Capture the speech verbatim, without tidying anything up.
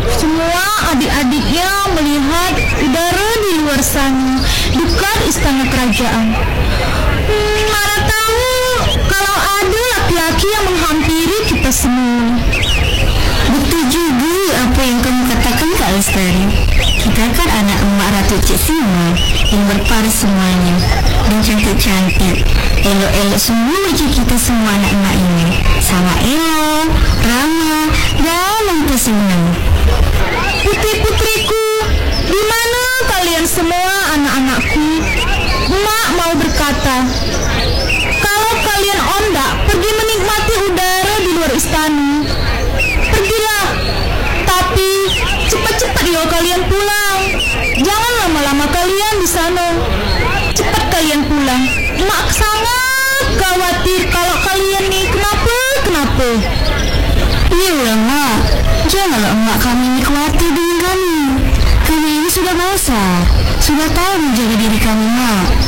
Semua adik-adiknya melihat udara di luar sana, dekat istana kerajaan. Hmm, mana tahu kalau ada laki-laki yang menghampiri kita semua. Betul juga apa yang kamu katakan, Kak Lestari. Kita kan anak emak Ratu Cik Sima yang berparas semuanya dan cantik-cantik. Elok-elok semua macam kita semua anak emak ini. Sama elok, ramah dan mempesona. Putri-putriku, di mana kalian semua anak-anakku? Emak mau berkata, kalau kalian ondak pergi menikmati udara di luar istana, pergilah. Tapi cepat-cepat yo kalian pulang. Jangan lama-lama kalian di sana. Cepat kalian pulang. Emak sangat khawatir kalau kalian nih kenapa-kenapa. Iyalah, Mak. Janganlah emak kami ini khawatir dengan kami. Kami ini sudah besar, sudah tahu menjaga diri kami, Mak.